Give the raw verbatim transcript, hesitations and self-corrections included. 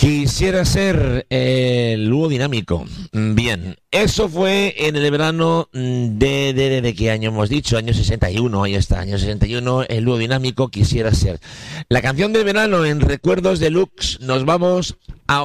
Quisiera ser eh, el dúo dinámico. Bien, eso fue en el verano de, de, de qué año hemos dicho, año sesenta y uno, ahí está, año sesenta y uno, el dúo dinámico Quisiera ser. La canción del verano en Recuerdos Deluxe, nos vamos a